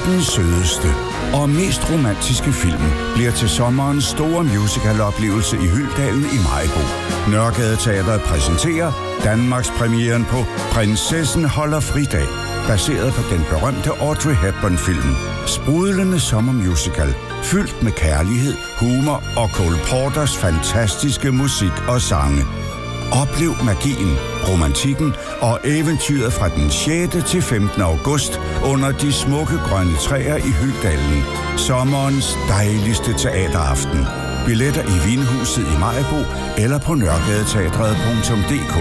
verdens sødeste og mest romantiske film bliver til sommerens store musicaloplevelse i Hyldalen i Maribo. Nørregade Teatret præsenterer Danmarks premieren på Prinsessen holder fridag, baseret på den berømte Audrey Hepburn-film. Sprudlende sommermusical, fyldt med kærlighed, humor og Cole Porters fantastiske musik og sange. Oplev magien, romantikken og eventyret fra den 6. til 15. august under de smukke grønne træer i Hyldalen. Sommerens dejligste teateraften. Billetter i Vinhuset i Maribo eller på nørregadeteatret.dk.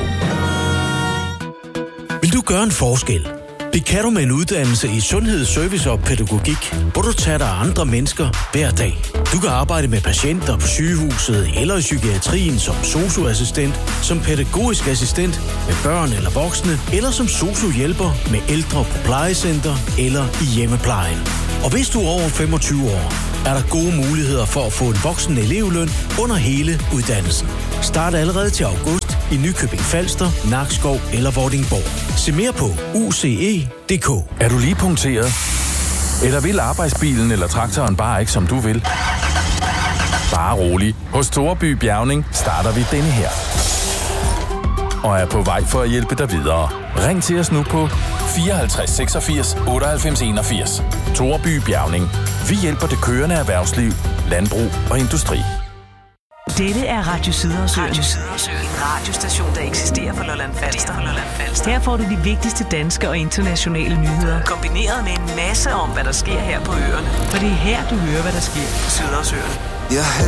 Vil du gøre en forskel? Det kan du med en uddannelse i sundhed, service og pædagogik, hvor du tager dig af andre mennesker hver dag. Du kan arbejde med patienter på sygehuset eller i psykiatrien som sosu-assistent, som pædagogisk assistent med børn eller voksne, eller som sosu-hjælper med ældre på plejecenter eller i hjemmeplejen. Og hvis du er over 25 år, er der gode muligheder for at få en voksen elevløn under hele uddannelsen. Start allerede til august i Nykøbing Falster, Nakskov eller Vordingborg. Se mere på uce.dk. Er du lige punkteret? Eller vil arbejdsbilen eller traktoren bare ikke, som du vil? Bare rolig. Hos Storby Bjærgning starter vi denne her. Og er på vej for at hjælpe dig videre. Ring til os nu på 54 86 98 81. Storby Bjærgning. Vi hjælper det kørende erhvervsliv, landbrug og industri. Dette er Radio Sydersøen. En radiostation, der eksisterer for Lolland Falster. Her får du de vigtigste danske og internationale nyheder, kombineret med en masse om, hvad der sker her på øerne. For det er her, du hører, hvad der sker på Sydersøen. Jeg